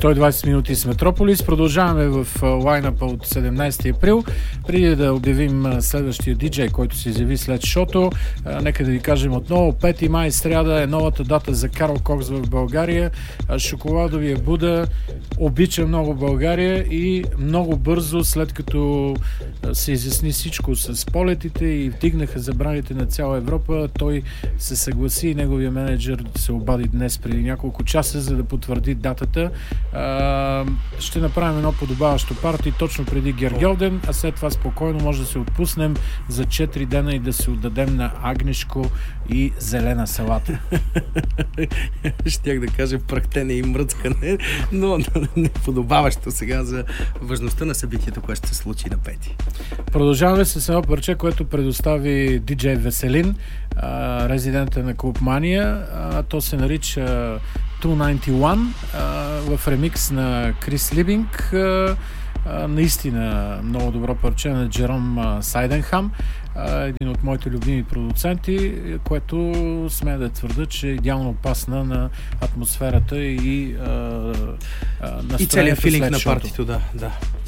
120 минути с Метрополис. Продължаваме в лайнапа от 17 април. Преди да обявим следващия диджей, който се изяви след шоуто, нека да ви кажем отново, 5 май сряда е новата дата за Карл Кокс в България. Шоколадовия Буда обича много България и много бързо, след като се изясни всичко с полетите и вдигнаха забраните на цяла Европа, той се съгласи и неговия менеджер се обади днес преди няколко часа, за да потвърди датата. Ще направим едно подобаващо парти точно преди Гергьовден, а след това спокойно може да се отпуснем за 4 дена и да се отдадем на агнешко и зелена салата. Щях да кажа пръхтене и мръцкане, но не подобаващо сега за важността на събитието, което ще се случи на 5. Продължаваме с едно парче, което предостави диджей Веселин, резидента на Клуб Мания. То се нарича 291 в ремикс на Крис Либинг. Наистина много добро парче на Джером Сайденхам, един от моите любими продуценти, което смея да твърда, че е идеално пасна на атмосферата и настроението целият филинг на шоуто. партито, да.